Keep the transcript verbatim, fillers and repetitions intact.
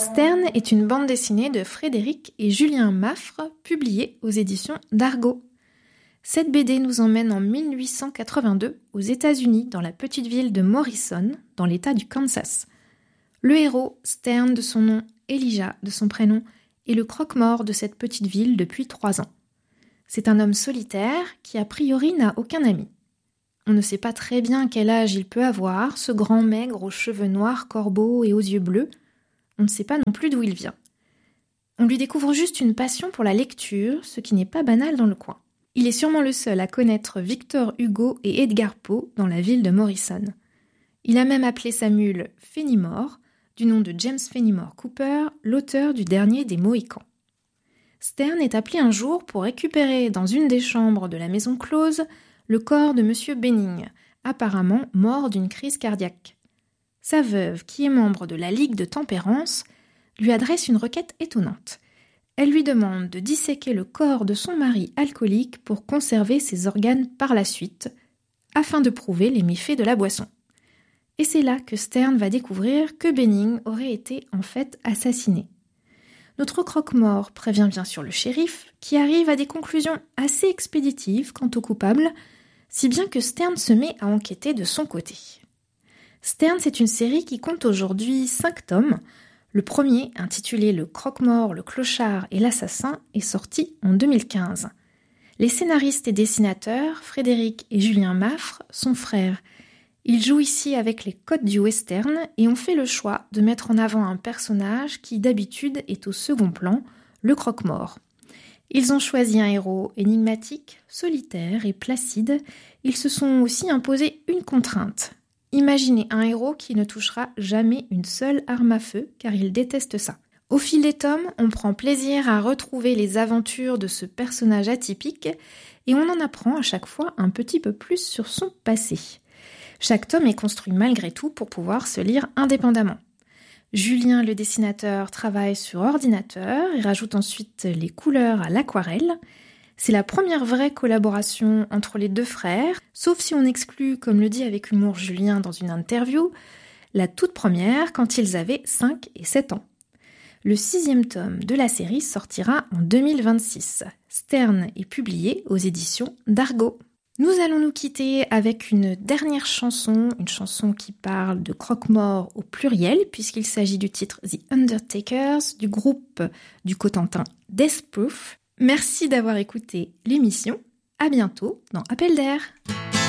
Stern est une bande dessinée de Frédéric et Julien Maffre, publiée aux éditions d'Argo. Cette B D nous emmène en mille huit cent quatre-vingt-deux aux États-Unis, dans la petite ville de Morrison, dans l'État du Kansas. Le héros, Stern de son nom, Elijah de son prénom, est le croque-mort de cette petite ville depuis trois ans. C'est un homme solitaire qui a priori n'a aucun ami. On ne sait pas très bien quel âge il peut avoir, ce grand maigre aux cheveux noirs corbeaux et aux yeux bleus. On ne sait pas non plus d'où il vient. On lui découvre juste une passion pour la lecture, ce qui n'est pas banal dans le coin. Il est sûrement le seul à connaître Victor Hugo et Edgar Poe dans la ville de Morrison. Il a même appelé sa mule Fenimore, du nom de James Fenimore Cooper, l'auteur du dernier des Mohicans. Stern est appelé un jour pour récupérer dans une des chambres de la maison close le corps de Monsieur Benning, apparemment mort d'une crise cardiaque. Sa veuve, qui est membre de la Ligue de Tempérance, lui adresse une requête étonnante. Elle lui demande de disséquer le corps de son mari alcoolique pour conserver ses organes par la suite, afin de prouver les méfaits de la boisson. Et c'est là que Stern va découvrir que Benning aurait été en fait assassiné. Notre croque-mort prévient bien sûr le shérif, qui arrive à des conclusions assez expéditives quant au coupable, si bien que Stern se met à enquêter de son côté. Stern, c'est une série qui compte aujourd'hui cinq tomes. Le premier, intitulé Le croque-mort, le clochard et l'assassin, est sorti en deux mille quinze. Les scénaristes et dessinateurs, Frédéric et Julien Maffre, sont frères. Ils jouent ici avec les codes du western et ont fait le choix de mettre en avant un personnage qui d'habitude est au second plan, le croque-mort. Ils ont choisi un héros énigmatique, solitaire et placide. Ils se sont aussi imposés une contrainte. Imaginez un héros qui ne touchera jamais une seule arme à feu, car il déteste ça. Au fil des tomes, on prend plaisir à retrouver les aventures de ce personnage atypique et on en apprend à chaque fois un petit peu plus sur son passé. Chaque tome est construit malgré tout pour pouvoir se lire indépendamment. Julien, le dessinateur, travaille sur ordinateur et rajoute ensuite les couleurs à l'aquarelle. C'est la première vraie collaboration entre les deux frères, sauf si on exclut, comme le dit avec humour Julien dans une interview, la toute première quand ils avaient cinq et sept ans. Le sixième tome de la série sortira en deux mille vingt-six. Stern est publié aux éditions d'Argo. Nous allons nous quitter avec une dernière chanson, une chanson qui parle de croque-mort au pluriel, puisqu'il s'agit du titre The Undertakers, du groupe du Cotentin Death Proof. Merci d'avoir écouté l'émission. À bientôt dans Appel d'air.